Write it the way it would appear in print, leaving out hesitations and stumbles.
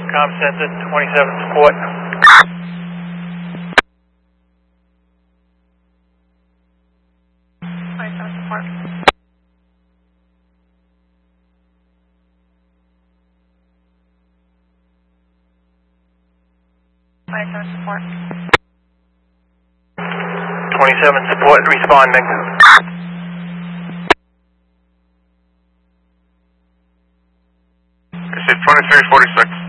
Com Center, 27 support. Support. 27 support responding. I said 2346.